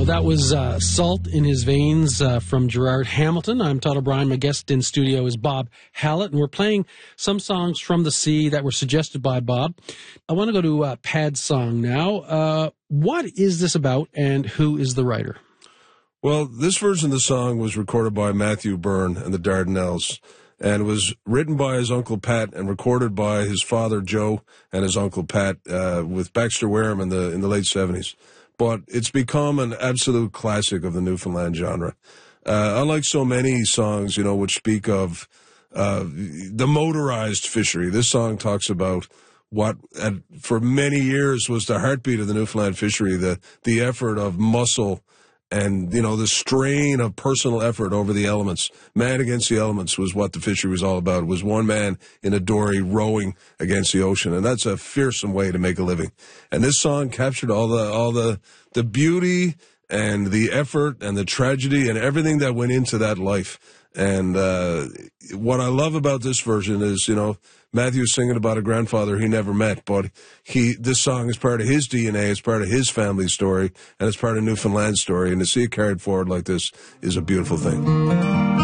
Well, that was Salt in His Veins from Gerard Hamilton. I'm Todd O'Brien. My guest in studio is Bob Hallett, and we're playing some songs from the sea that were suggested by Bob. I want to go to Pad's song now. What is this about, and who is the writer? Well, this version of the song was recorded by Matthew Byrne and the Dardanelles, and was written by his Uncle Pat and recorded by his father Joe and his Uncle Pat with Baxter Wareham in the late 70s. But it's become an absolute classic of the Newfoundland genre. Unlike so many songs, which speak of the motorized fishery, this song talks about what for many years was the heartbeat of the Newfoundland fishery, the effort of muscle and, the strain of personal effort over the elements. Man against the elements was what the fishery was all about. It was one man in a dory rowing against the ocean, and that's a fearsome way to make a living. And this song captured all the beauty and the effort and the tragedy and everything that went into that life. And what I love about this version is, Matthew's singing about a grandfather he never met, but this song is part of his DNA, it's part of his family story, and it's part of Newfoundland's story. And to see it carried forward like this is a beautiful thing.